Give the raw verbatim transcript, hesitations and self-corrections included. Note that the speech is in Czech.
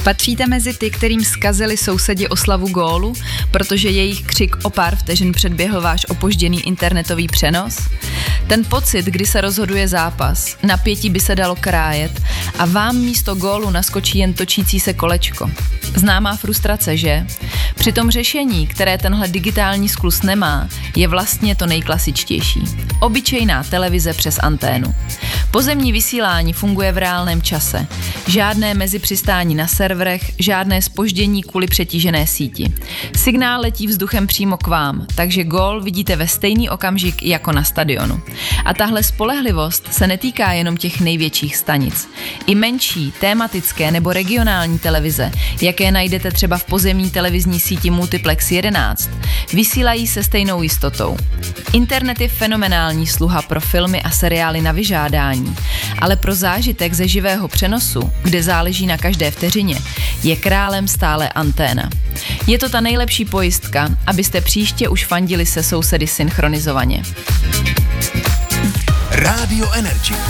Patříte mezi ty, kterým zkazili sousedi oslavu gólu, protože jejich křik o pár vteřin předběhl váš opožděný internetový přenos? Ten pocit, kdy se rozhoduje zápas, napětí by se dalo krájet a vám místo gólu naskočí jen točící se kolečko. Známá frustrace, že? Přitom řešení, které tenhle digitální skluz nemá, je vlastně to nejklasičtější. Obyčejná televize přes anténu. Pozemní vysílání funguje v reálném čase. Žádné mezipřistání na serverech, žádné zpoždění kvůli přetížené síti. Signál letí vzduchem přímo k vám, takže gól vidíte ve stejný okamžik jako na stadionu. A tahle spolehlivost se netýká jenom těch největších stanic. I menší, tematické nebo regionální televize, jaké najdete třeba v pozemní televizní síti Multiplex jedenáct, vysílají se stejnou jistotou. Internet je fenomenální sluha pro filmy a seriály na vyžádání, ale pro zážitek ze živého přenosu, kde záleží na každé vteřině, je králem stále anténa. Je to ta nejlepší pojistka, abyste příště už fandili se sousedy synchronizovaně. Rádio Energy.